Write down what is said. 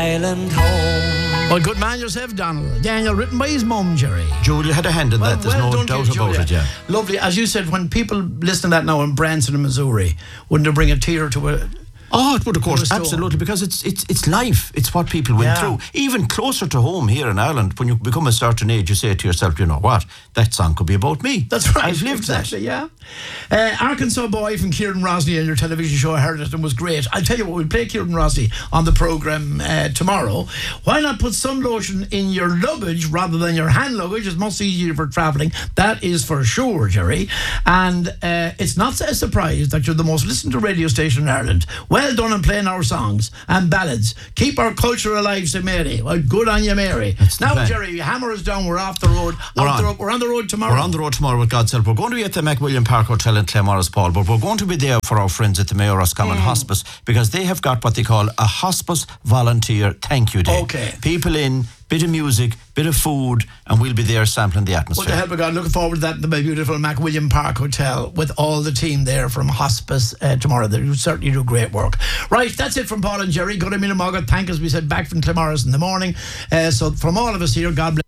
Island home. Well, good man yourself, Donald. Daniel, written by his mum, Jerry. Julia had a hand in that. There's no doubt about it, yeah. Lovely. As you said, when people listen to that now in Branson and Missouri, wouldn't it bring a tear to a... Oh, it would, of course, absolutely, because it's life. It's what people went through. Even closer to home here in Ireland, when you become a certain age, you say to yourself, you know what, that song could be about me. That's right. I've lived that. Yeah. Arkansas Boy from Kieran Rosny on your television show, I heard it and was great. I'll tell you what, we'll play Kieran Rosny on the programme tomorrow. Why not put sun lotion in your luggage rather than your hand luggage? It's much easier for travelling. That is for sure, Jerry. And it's not a surprise that you're the most listened to radio station in Ireland. Well done in playing our songs and ballads. Keep our culture alive, said Mary. Well, good on you, Mary. Now, Jerry, hammer us down. We're off the road. We're on the road tomorrow. We're on the road tomorrow with God's help. We're going to be at the McWilliam Park Hotel in Claremorris, Paul, but we're going to be there for our friends at the Mayo Roscommon Hospice, because they have got what they call a Hospice Volunteer Thank You Day. Okay. People in, bit of music, bit of food, and we'll be there sampling the atmosphere. With the help of God, looking forward to that in the beautiful McWilliam Park Hotel with all the team there from Hospice tomorrow. They certainly do great work. Right, that's it from Paul and Jerry. Good a minute, Margaret. Thank us. We said back from Claremorris in the morning. So from all of us here, God bless.